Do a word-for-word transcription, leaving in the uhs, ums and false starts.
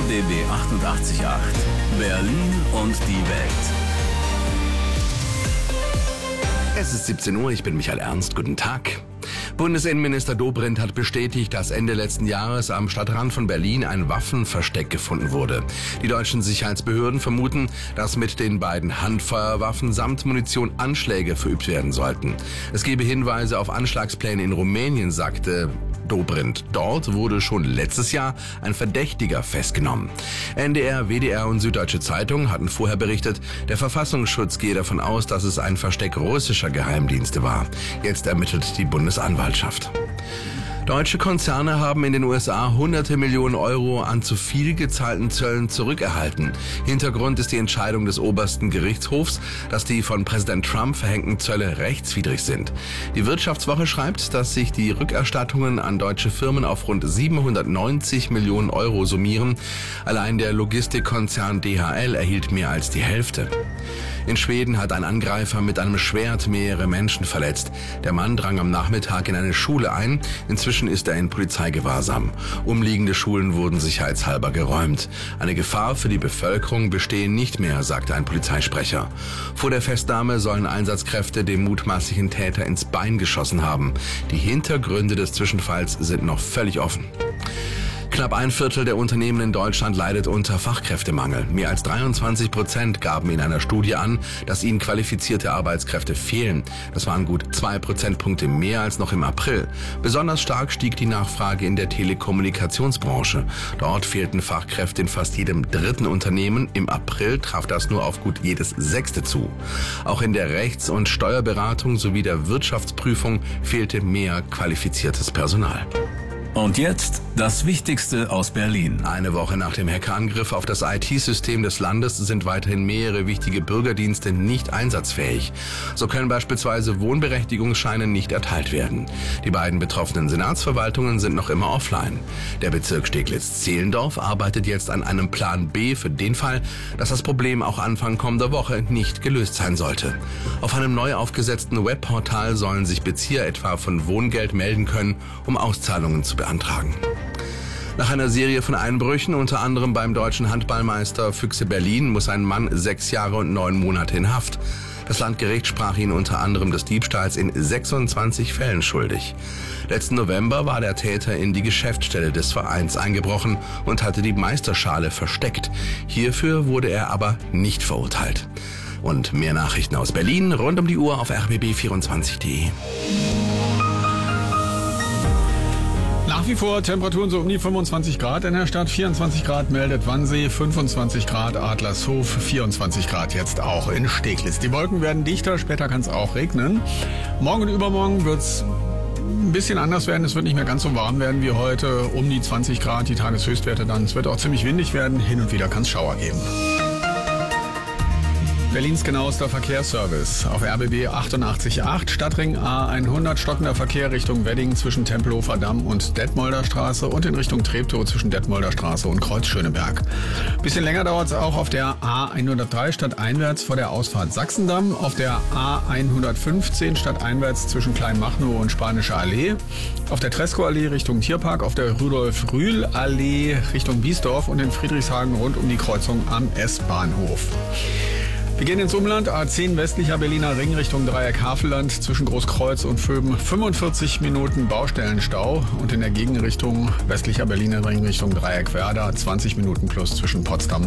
B B achtundachtzig Komma acht. Berlin und die Welt. Es ist siebzehn Uhr, ich bin Michael Ernst. Guten Tag. Bundesinnenminister Dobrindt hat bestätigt, dass Ende letzten Jahres am Stadtrand von Berlin ein Waffenversteck gefunden wurde. Die deutschen Sicherheitsbehörden vermuten, dass mit den beiden Handfeuerwaffen samt Munition Anschläge verübt werden sollten. Es gebe Hinweise auf Anschlagspläne in Rumänien, sagte Dobrindt. Dort wurde schon letztes Jahr ein Verdächtiger festgenommen. N D R, W D R und Süddeutsche Zeitung hatten vorher berichtet, der Verfassungsschutz gehe davon aus, dass es ein Versteck russischer Geheimdienste war. Jetzt ermittelt die Bundesanwaltschaft. Deutsche Konzerne haben in den U S A hunderte Millionen Euro an zu viel gezahlten Zöllen zurückerhalten. Hintergrund ist die Entscheidung des obersten Gerichtshofs, dass die von Präsident Trump verhängten Zölle rechtswidrig sind. Die Wirtschaftswoche schreibt, dass sich die Rückerstattungen an deutsche Firmen auf rund siebenhundertneunzig Millionen Euro summieren. Allein der Logistikkonzern D H L erhielt mehr als die Hälfte. In Schweden hat ein Angreifer mit einem Schwert mehrere Menschen verletzt. Der Mann drang am Nachmittag in eine Schule ein. Inzwischen ist er in Polizeigewahrsam. Umliegende Schulen wurden sicherheitshalber geräumt. Eine Gefahr für die Bevölkerung bestehe nicht mehr, sagte ein Polizeisprecher. Vor der Festnahme sollen Einsatzkräfte dem mutmaßlichen Täter ins Bein geschossen haben. Die Hintergründe des Zwischenfalls sind noch völlig offen. Knapp ein Viertel der Unternehmen in Deutschland leidet unter Fachkräftemangel. Mehr als dreiundzwanzig Prozent gaben in einer Studie an, dass ihnen qualifizierte Arbeitskräfte fehlen. Das waren gut zwei Prozentpunkte mehr als noch im April. Besonders stark stieg die Nachfrage in der Telekommunikationsbranche. Dort fehlten Fachkräfte in fast jedem dritten Unternehmen. Im April traf das nur auf gut jedes sechste zu. Auch in der Rechts- und Steuerberatung sowie der Wirtschaftsprüfung fehlte mehr qualifiziertes Personal. Und jetzt das Wichtigste aus Berlin. Eine Woche nach dem Hackerangriff auf das I T-System des Landes sind weiterhin mehrere wichtige Bürgerdienste nicht einsatzfähig. So können beispielsweise Wohnberechtigungsscheine nicht erteilt werden. Die beiden betroffenen Senatsverwaltungen sind noch immer offline. Der Bezirk Steglitz-Zehlendorf arbeitet jetzt an einem Plan B für den Fall, dass das Problem auch Anfang kommender Woche nicht gelöst sein sollte. Auf einem neu aufgesetzten Webportal sollen sich Bezieher etwa von Wohngeld melden können, um Auszahlungen zu beantragen. Antragen. Nach einer Serie von Einbrüchen, unter anderem beim deutschen Handballmeister Füchse Berlin, muss ein Mann sechs Jahre und neun Monate in Haft. Das Landgericht sprach ihn unter anderem des Diebstahls in sechsundzwanzig Fällen schuldig. Letzten November war der Täter in die Geschäftsstelle des Vereins eingebrochen und hatte die Meisterschale versteckt. Hierfür wurde er aber nicht verurteilt. Und mehr Nachrichten aus Berlin rund um die Uhr auf r b b vierundzwanzig punkt de. Nach wie vor Temperaturen so um die fünfundzwanzig Grad in der Stadt. vierundzwanzig Grad meldet Wannsee, fünfundzwanzig Grad Adlershof, vierundzwanzig Grad jetzt auch in Steglitz. Die Wolken werden dichter, später kann es auch regnen. Morgen und übermorgen wird es ein bisschen anders werden. Es wird nicht mehr ganz so warm werden wie heute. Um die zwanzig Grad, die Tageshöchstwerte dann. Es wird auch ziemlich windig werden. Hin und wieder kann es Schauer geben. Berlins genauester Verkehrsservice auf R B B achtundachtzig Komma acht, Stadtring A hundert, stockender Verkehr Richtung Wedding zwischen Tempelhofer Damm und Detmolder Straße und in Richtung Treptow zwischen Detmolder Straße und Kreuz Schöneberg. Bisschen länger dauert es auch auf der A hundertdrei stadteinwärts vor der Ausfahrt Sachsendamm, auf der A hundertfünfzehn stadteinwärts zwischen Kleinmachnow und Spanische Allee, auf der Tresco-Allee Richtung Tierpark, auf der Rudolf-Rühl-Allee Richtung Biesdorf und in Friedrichshagen rund um die Kreuzung am S-Bahnhof. Wir gehen ins Umland, A zehn westlicher Berliner Ring Richtung Dreieck-Havelland zwischen Großkreuz und Vöben, fünfundvierzig Minuten Baustellenstau und in der Gegenrichtung westlicher Berliner Ring Richtung Dreieck-Werder zwanzig Minuten plus zwischen Potsdam